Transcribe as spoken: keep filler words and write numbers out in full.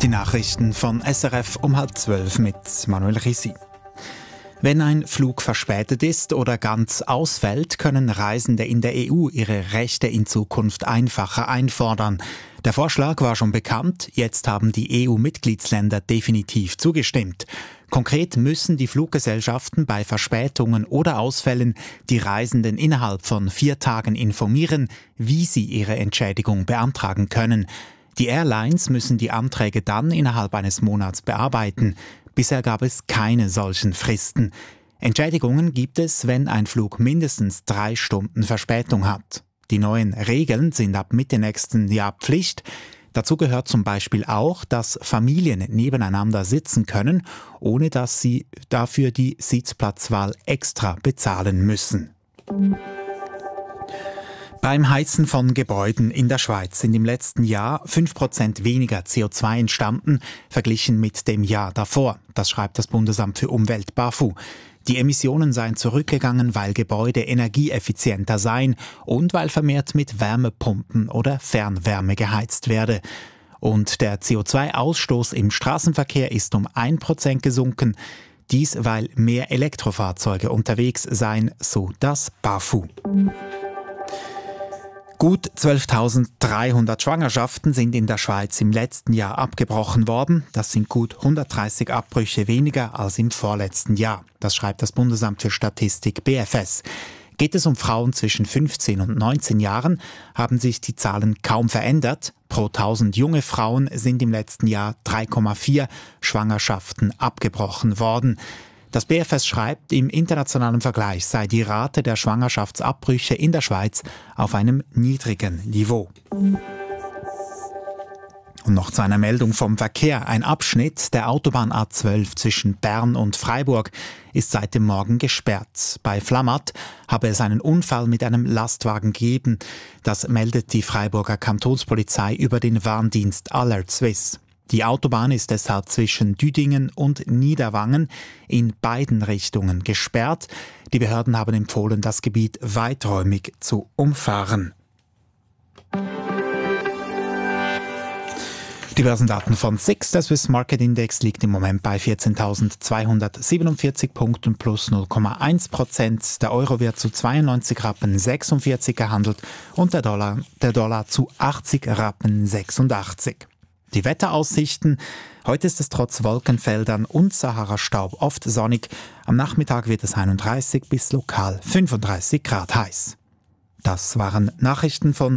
Die Nachrichten von S R F um halb zwölf mit Manuel Risi. Wenn ein Flug verspätet ist oder ganz ausfällt, können Reisende in der E U ihre Rechte in Zukunft einfacher einfordern. Der Vorschlag war schon bekannt, jetzt haben die E U-Mitgliedsländer definitiv zugestimmt. Konkret müssen die Fluggesellschaften bei Verspätungen oder Ausfällen die Reisenden innerhalb von vier Tagen informieren, wie sie ihre Entschädigung beantragen können. Die Airlines müssen die Anträge dann innerhalb eines Monats bearbeiten. Bisher gab es keine solchen Fristen. Entschädigungen gibt es, wenn ein Flug mindestens drei Stunden Verspätung hat. Die neuen Regeln sind ab Mitte nächsten Jahr Pflicht. Dazu gehört zum Beispiel auch, dass Familien nebeneinander sitzen können, ohne dass sie dafür die Sitzplatzwahl extra bezahlen müssen. Beim Heizen von Gebäuden in der Schweiz sind im letzten Jahr fünf Prozent weniger C O zwei entstanden, verglichen mit dem Jahr davor. Das schreibt das Bundesamt für Umwelt BAFU. Die Emissionen seien zurückgegangen, weil Gebäude energieeffizienter seien und weil vermehrt mit Wärmepumpen oder Fernwärme geheizt werde. Und der C O zwei Ausstoß im Straßenverkehr ist um ein Prozent gesunken. Dies, weil mehr Elektrofahrzeuge unterwegs seien, so das BAFU. Gut zwölftausenddreihundert Schwangerschaften sind in der Schweiz im letzten Jahr abgebrochen worden. Das sind gut hundertdreißig Abbrüche weniger als im vorletzten Jahr. Das schreibt das Bundesamt für Statistik B F S. Geht es um Frauen zwischen fünfzehn und neunzehn Jahren, haben sich die Zahlen kaum verändert. Pro tausend junge Frauen sind im letzten Jahr drei Komma vier Schwangerschaften abgebrochen worden. Das B F S schreibt, im internationalen Vergleich sei die Rate der Schwangerschaftsabbrüche in der Schweiz auf einem niedrigen Niveau. Und noch zu einer Meldung vom Verkehr. Ein Abschnitt der Autobahn A zwölf zwischen Bern und Freiburg ist seit dem Morgen gesperrt. Bei Flamatt habe es einen Unfall mit einem Lastwagen gegeben. Das meldet die Freiburger Kantonspolizei über den Warndienst Alert Swiss. Die Autobahn ist deshalb zwischen Düdingen und Niederwangen in beiden Richtungen gesperrt. Die Behörden haben empfohlen, das Gebiet weiträumig zu umfahren. Die Börsendaten von S I X, der Swiss Market Index, liegt im Moment bei vierzehntausendzweihundertsiebenundvierzig Punkten plus null Komma eins Prozent. Der Euro wird zu zweiundneunzig Rappen sechsundvierzig gehandelt und der Dollar, der Dollar zu achtzig Rappen sechsundachtzig. Die Wetteraussichten. Heute ist es trotz Wolkenfeldern und Sahara-Staub oft sonnig. Am Nachmittag wird es einunddreißig bis lokal fünfunddreißig Grad heiß. Das waren Nachrichten von